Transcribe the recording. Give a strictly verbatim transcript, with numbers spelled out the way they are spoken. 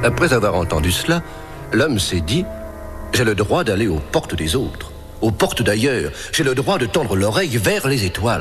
Après avoir entendu cela, l'homme s'est dit « J'ai le droit d'aller aux portes des autres, aux portes d'ailleurs. J'ai le droit de tendre l'oreille vers les étoiles. »